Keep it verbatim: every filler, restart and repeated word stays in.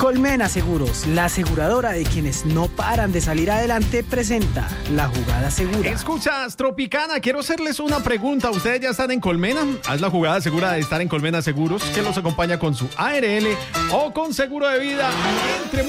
Colmena Seguros, la aseguradora de quienes no paran de salir adelante, presenta La Jugada Segura. Escuchas, Tropicana, quiero hacerles una pregunta. ¿Ustedes ya están en Colmena? Haz la jugada segura de estar en Colmena Seguros, que los acompaña con su A R L o con seguro de vida. Entre